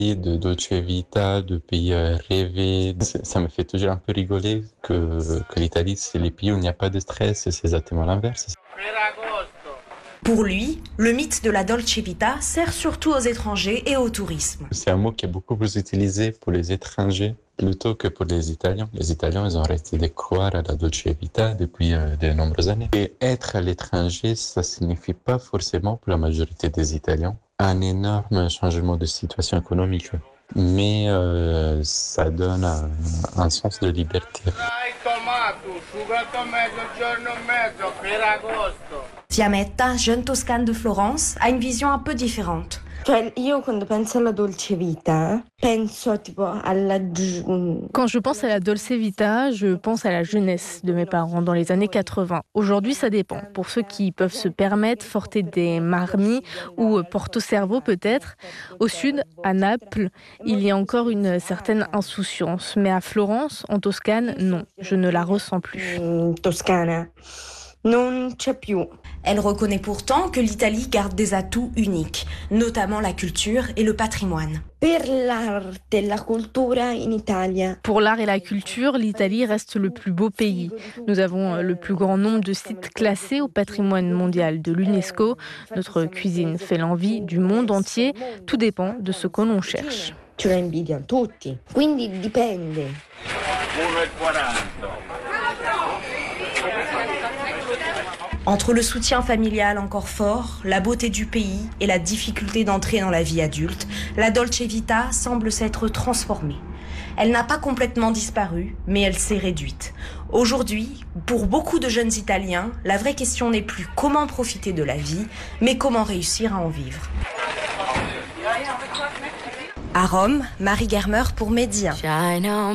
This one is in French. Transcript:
de Dolce Vita, de pays rêvés. Ça me fait toujours un peu rigoler que l'Italie, c'est les pays où il n'y a pas de stress, et c'est exactement l'inverse. Pour lui, le mythe de la Dolce Vita sert surtout aux étrangers et au tourisme. C'est un mot qui est beaucoup plus utilisé pour les étrangers plutôt que pour les Italiens. Les Italiens, ils ont arrêté de croire à la Dolce Vita depuis de nombreuses années. Et être à l'étranger, ça signifie pas forcément pour la majorité des Italiens un énorme changement de situation économique. Mais ça donne un sens de liberté. Fiammetta, jeune Toscane de Florence, a une vision un peu différente. Io quando penso alla dolce vita, penso tipo alla... Quand je pense à la Dolce Vita, je pense à la jeunesse de mes parents dans les années 80. Aujourd'hui, ça dépend. Pour ceux qui peuvent se permettre, Forte dei Marmi ou Porto Cervo peut-être. Au sud, à Naples, il y a encore une certaine insouciance. Mais à Florence, en Toscane, non, je ne la ressens plus. Toscana. Non c'è più. Elle reconnaît pourtant que l'Italie garde des atouts uniques, notamment la culture et le patrimoine. Pour l'art et la culture, l'Italie reste le plus beau pays. Nous avons le plus grand nombre de sites classés au patrimoine mondial de l'UNESCO. Notre cuisine fait l'envie du monde entier. Tout dépend de ce que l'on cherche. Ce la invidiano tutti. Quindi dipende. Entre le soutien familial encore fort, la beauté du pays et la difficulté d'entrer dans la vie adulte, la Dolce Vita semble s'être transformée. Elle n'a pas complètement disparu, mais elle s'est réduite. Aujourd'hui, pour beaucoup de jeunes Italiens, la vraie question n'est plus comment profiter de la vie, mais comment réussir à en vivre. À Rome, Marie Germer pour Média.